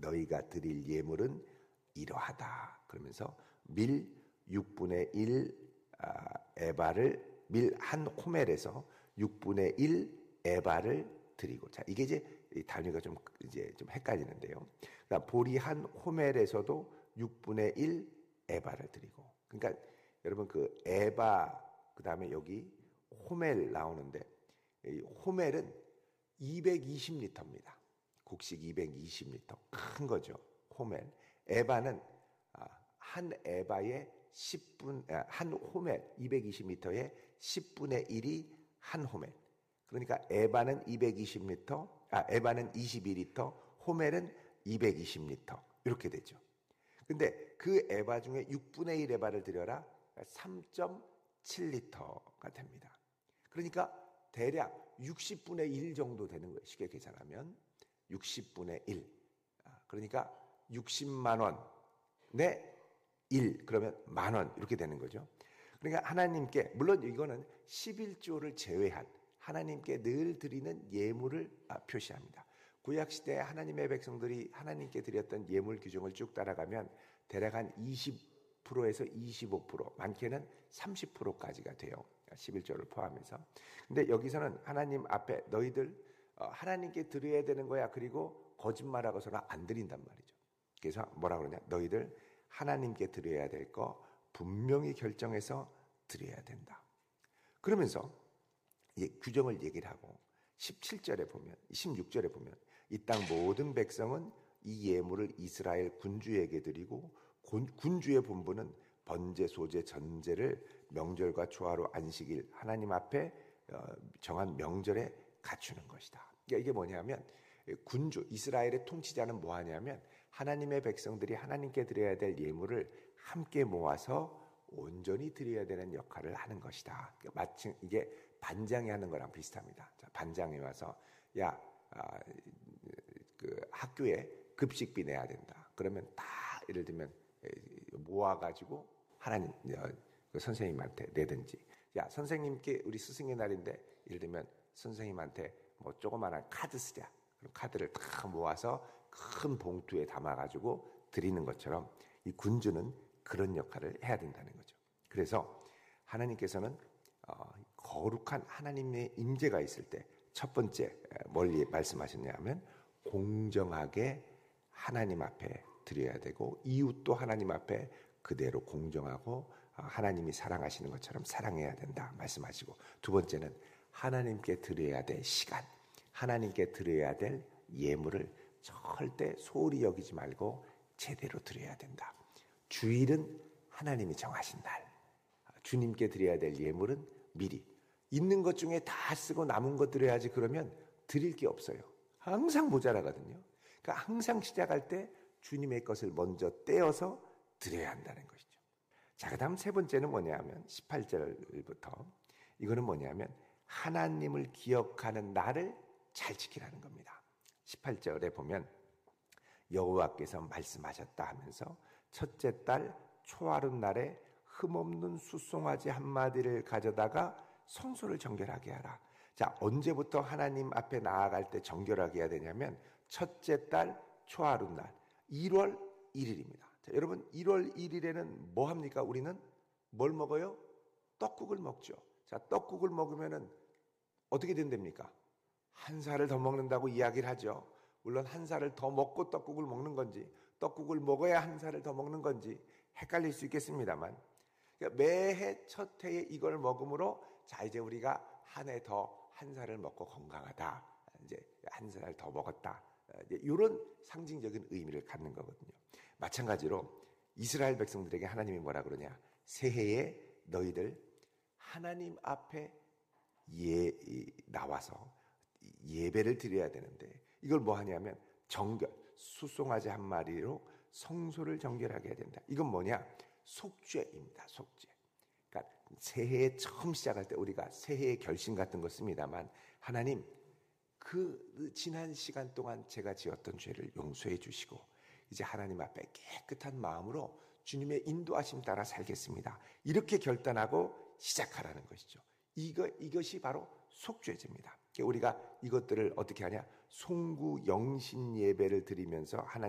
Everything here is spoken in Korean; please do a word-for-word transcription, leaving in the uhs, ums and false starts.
너희가 드릴 예물은 이러하다. 그러면서 밀 육분의 일 에바를 밀 한 호멜에서 육분의 일 에바를 드리고. 자, 이게 이제 단위가 좀 이제 좀 헷갈리는데요. 그러니까 보리 한 호멜에서도 육분의 일 에바를 드리고. 그러니까 여러분 그 에바 그다음에 여기 호멜 나오는데 이 호멜은 이백이십 리터입니다. 곡식 이백이십 리터. 큰 거죠. 호멜. 에바는 한 에바의 십분, 한 호멜, 이백이십 리터의 십분의 일이 한 호멜. 그러니까 에바는 이백이십 리터, 아, 에바는 이십이 리터, 호멜은 이백이십 리터. 이렇게 되죠. 근데 그 에바 중에 육분의 일 에바를 드려라. 삼 점 칠 리터가 됩니다. 그러니까 대략 육십분의 일 정도 되는 거예요. 쉽게 계산하면. 육십분의 일. 그러니까 육십만 원에 일. 그러면 만 원. 이렇게 되는 거죠. 그러니까 하나님께, 물론 이거는 십일조를 제외한 하나님께 늘 드리는 예물을 표시합니다. 구약시대에 하나님의 백성들이 하나님께 드렸던 예물 규정을 쭉 따라가면 대략 한 이십 퍼센트에서 이십오 퍼센트, 많게는 삼십 퍼센트까지가 돼요. 십일조를 포함해서. 근데 여기서는 하나님 앞에 너희들 하나님께 드려야 되는 거야. 그리고 거짓말하고서는 안 드린단 말이죠. 그래서 뭐라 그러냐? 너희들 하나님께 드려야 될 거 분명히 결정해서 드려야 된다. 그러면서 이 규정을 얘기를 하고 십칠 절에 보면, 십육 절에 보면 이 땅 모든 백성은 이 예물을 이스라엘 군주에게 드리고 군주의 본분은 번제, 소제, 전제를 명절과 초하루, 안식일 하나님 앞에 정한 명절에 갖추는 것이다. 이게 뭐냐면 군주, 이스라엘의 통치자는 뭐 하냐면 하나님의 백성들이 하나님께 드려야 될 예물을 함께 모아서 온전히 드려야 되는 역할을 하는 것이다. 마침 이게 반장이 하는 거랑 비슷합니다. 자, 반장이 와서 야, 아, 그 학교에 급식비 내야 된다. 그러면 다 예를 들면 모아가지고 하나님 그 선생님한테 내든지, 야 선생님께 우리 스승의 날인데 예를 들면 선생님한테 뭐 조그마한 카드 쓰자. 그럼 카드를 다 모아서 큰 봉투에 담아가지고 드리는 것처럼 이 군주는 그런 역할을 해야 된다는 거죠. 그래서 하나님께서는 거룩한 하나님의 임재가 있을 때 첫 번째 뭘 말씀하셨냐면 공정하게 하나님 앞에 드려야 되고 이웃도 하나님 앞에 그대로 공정하고 하나님이 사랑하시는 것처럼 사랑해야 된다 말씀하시고, 두 번째는 하나님께 드려야 될 시간, 하나님께 드려야 될 예물을 절대 소홀히 여기지 말고 제대로 드려야 된다. 주일은 하나님이 정하신 날, 주님께 드려야 될 예물은 미리 있는 것 중에 다 쓰고 남은 것 드려야지. 그러면 드릴 게 없어요. 항상 모자라거든요. 그러니까 항상 시작할 때 주님의 것을 먼저 떼어서 드려야 한다는 것이죠. 자, 그 다음 세 번째는 뭐냐면 십팔 절부터 이거는 뭐냐면 하나님을 기억하는 날을 잘 지키라는 겁니다. 십팔 절에 보면 여호와께서 말씀하셨다 하면서 첫째 달 초하룻 날에 흠없는 숫송아지 한 마디를 가져다가 성소를 정결하게 하라. 자, 언제부터 하나님 앞에 나아갈 때 정결하게 해야 되냐면 첫째 달 초하룻 날 일월 일일입니다. 자, 여러분 일월 일일에는 뭐 합니까? 우리는 뭘 먹어요? 떡국을 먹죠. 자, 떡국을 먹으면은 어떻게 된답니까? 한 살을 더 먹는다고 이야기를 하죠. 물론 한 살을 더 먹고 떡국을 먹는 건지 떡국을 먹어야 한 살을 더 먹는 건지 헷갈릴 수 있겠습니다만, 그러니까 매해 첫 해에 이걸 먹음으로 자 이제 우리가 한 해 더 한 살을 먹고 건강하다, 이제 한 살 더 먹었다, 이제 이런 상징적인 의미를 갖는 거거든요. 마찬가지로 이스라엘 백성들에게 하나님이 뭐라 그러냐? 새해에 너희들 하나님 앞에 예 나와서 예배를 드려야 되는데 이걸 뭐 하냐면 정결, 숫송아지 한 마리로 성소를 정결하게 해야 된다. 이건 뭐냐? 속죄입니다. 속죄. 그러니까 새해에 처음 시작할 때 우리가 새해의 결심 같은 거 씁니다만, 하나님 그 지난 시간 동안 제가 지었던 죄를 용서해 주시고 이제 하나님 앞에 깨끗한 마음으로 주님의 인도하심 따라 살겠습니다. 이렇게 결단하고 시작하라는 것이죠. 이거, 이것이 바로 속죄제입니다. 우리가 이것들을 어떻게 하냐? 송구 영신 예배를 드리면서 하나님